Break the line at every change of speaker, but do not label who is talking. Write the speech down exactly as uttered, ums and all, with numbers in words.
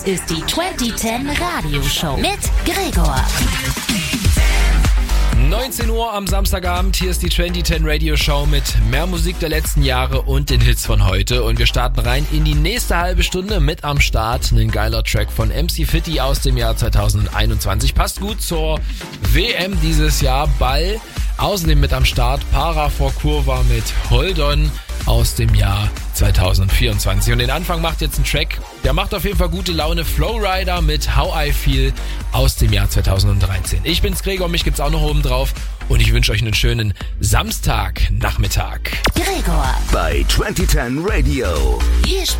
Das ist die zwanzig zehn Radioshow mit Gregor.
neunzehn Uhr am Samstagabend, hier ist die zwanzig zehn Radio Show mit mehr Musik der letzten Jahre und den Hits von heute. Und wir starten rein in die nächste halbe Stunde mit am Start. Ein geiler Track von M C Fitti aus dem Jahr zweitausendeinundzwanzig. Passt gut zur W M dieses Jahr. Ball. Außerdem mit am Start Para vor Kurva mit Holdon aus dem Jahr zweitausendvierundzwanzig. Und den Anfang macht jetzt ein Track, der macht auf jeden Fall gute Laune. Flowrider mit How I Feel aus dem Jahr zweitausenddreizehn. Ich bin's Gregor, mich gibt's auch noch oben drauf und ich wünsche euch einen schönen Samstagnachmittag.
Gregor
bei zwanzig zehn Radio.
Hier